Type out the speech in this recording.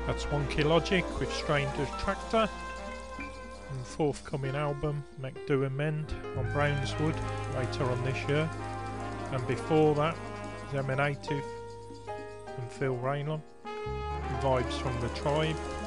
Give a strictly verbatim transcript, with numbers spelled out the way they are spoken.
That's Wonky Logic with Stranger's Tractor. And forthcoming album, Make Do and Mend on Brownswood later on this year. And before that, Zeminative and Phil Raylon. Vibes from the Tribe.